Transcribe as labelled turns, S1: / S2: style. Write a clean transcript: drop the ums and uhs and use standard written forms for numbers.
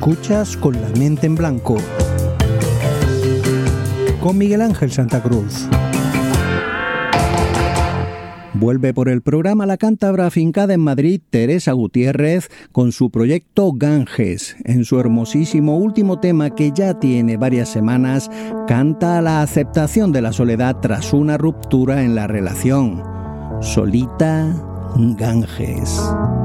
S1: Escuchas Con la mente en blanco, con Miguel Ángel Santa Cruz. Vuelve por el programa la cántabra afincada en Madrid, Teresa Gutiérrez, con su proyecto Ganges. En su hermosísimo último tema, que ya tiene varias semanas, canta la aceptación de la soledad tras una ruptura en la relación. Solita, Ganges.